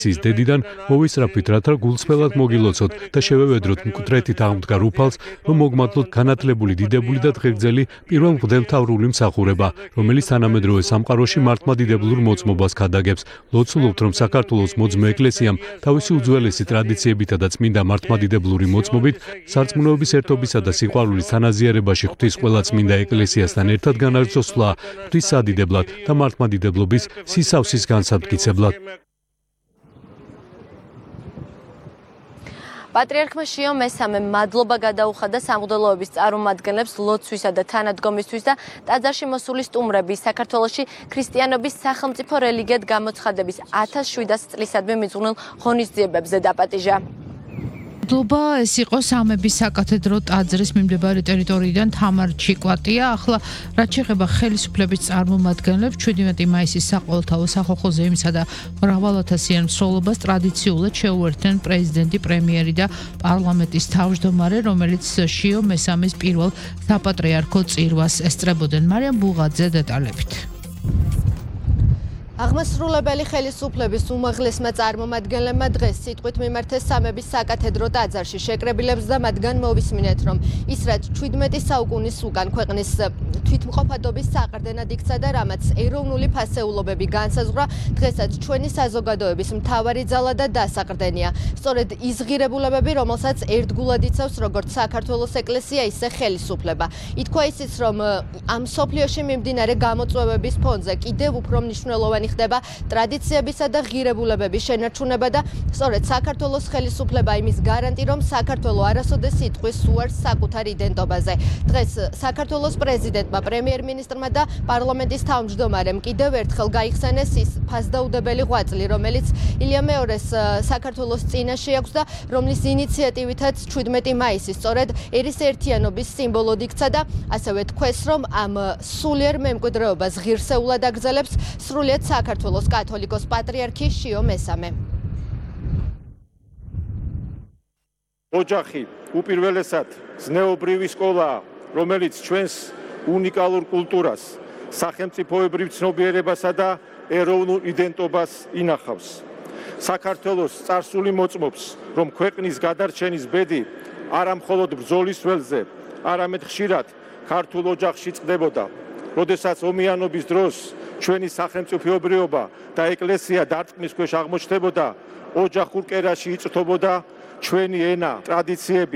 ის დედიდან მოვისწრაფვით, რათა გულწრფელად მოგილოცოთ და შევევედროთ მკვდრეთით აღმდგარ უფალს, რომ მოგმართლოთ განათლებული, დიდებული და დღეგრძელი პირველ მღვდელმთავრული მსახურება, რომელიც თანამედროვე სამყაროში მართლმადიდებლურ მოწმობას ქადაგებს. ლოცულობთ, რომ საქართველოს მოძმე ეკლესიამ თავისი უძველესი ტრადიციებითა და წმინდა მართლმადიდებლური მოწმობით სარწმუნოების ერთობისა და სიყვარულის თანაზიარებაში ღვთის ყველა წმინდა ეკლესიასთან ერთად განაგრძოსვლა ღვთის სადიდებლად და მართლმადიდებლობის სისავსის განსამტკიცებლად. Patriarchმა შიო მესამე მადლობა გადაუხადა სამღვდელოების წარმომადგენლებს ლოცვისა და თანადგომისთვის და ტაძარში მოსული სტუმრების საქართველოში ქრისტიანობის სახელმწიფო რელიგიად გამოცხადების 1700 წლისადმი მიძღვნილ ღონისძიებებზე დაპატიჟა. მადლობა, ეს იყო სამების საკათედრო ტაძრის მიმდებარე ტერიტორიიდან თამარ ჩიკვატია. ახლა რაც შეეხება ხელისუფლების წარმომადგენლებს 17 მაისის საყოველთაო სახალხო ზეიმსა და მრავალათასიან მსვლელობას ტრადიციულად შეუერთდნენ პრეზიდენტი, პრემიერი და პარლამენტის თავმჯდომარე, რომელიც შიო მესამის პირველ საპატრიარქო წირვას ესწრებოდნენ. მარიამ ბუღაძე დეტალებით. აღმასრულებელი ხელისუფლების უმაღლესმა წარმომადგენლებმა დღეს სიტყვით მიმართეს სამების საკათედრო ტაძარში შეკრებილებს და მათგან მოვისმინეთ, რომ ის რაც 17 საუკუნის უკან ქვეყნის თვითმყოფადობის საყრდენად იქცა და რამაც ეროვნული ფასეულობები განსაზღვრა, დღესაც ჩვენი საზოგადოების მთავარი ძალა და დასაყრდენია. სწორედ ის ღირებულებები, რომელსაც ერთგულად იცავს როგორც საქართველოს ეკლესია, ისე ხელისუფლება. ითქვა ისიც, რომ ამ მსოფლიოში მიმდინარე გამოწვევების ფონზე კიდევ უფრო მნიშვნელოვანი ხდება ტრადიციებისა და ღირებულებების შენარჩუნება და სწორედ საქართველოს ხელისუფლება იმის გარანტი, რომ საქართველო არასოდეს იტყვის უარს საკუთარ იდენტობაზე. დღეს საქართველოს პრეზიდენტმა, პრემიერ-მინისტრმა და პარლამენტის თავმჯდომარემ კიდევ ერთხელ გაიხსენეს ის ფასდაუდებელი ღვაწლი, რომელიც ილია მეორეს საქართველოს წინაშე აქვს და რომლის ინიციატივითაც 17 მაისი სწორედ ერის ერთიანობის სიმბოლოდ იქცა და ასევე თქვეს, რომ ამ სულიერ მემკვიდრეობას ღირსეულად აგრძელებს სრულიად საქართველოს კათოლიკოს პატრიარქი შიო მესამე. ოჯახი უპირველესად ზნეობრივი სკოლაა, რომელიც ჩვენს უნიკალურ კულტურას, სახელმწიფოებრივ ცნობიერებასა და ეროვნულ იდენტობას ინახავს. საქართველოს წარსული მოწმობს, რომ ქვეყნის გადარჩენის ბედი არა მხოლოდ ბრძოლის ველზე, არამედ ხშირად ქართულ ოჯახში წყდებოდა. როდესაც ომიანობის დროს ჩვენი სახელმწიფოებრიობა და ეკლესია დარტყმის ქვეშ აღმოჩნდებოდა, ოჯახურ კერაში იწრთობოდა ჩვენი ენა, ტრადიციები